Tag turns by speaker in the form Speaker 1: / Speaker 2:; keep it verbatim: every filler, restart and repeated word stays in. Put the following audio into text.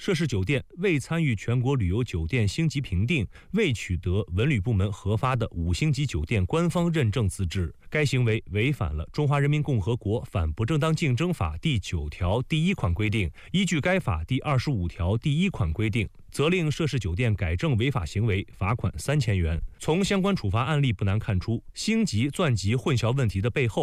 Speaker 1: 涉事酒店未参与全国旅游酒店星级评定，未取得文旅部门核发的五星级酒店官方认证资质。该行为违反了《中华人民共和国反不正当竞争法》第九条第一款规定，依据该法第二十五条第一款规定，责令涉事酒店改正违法行为，罚款三千元。从相关处罚案例不难看出，星级钻级混淆问题的背后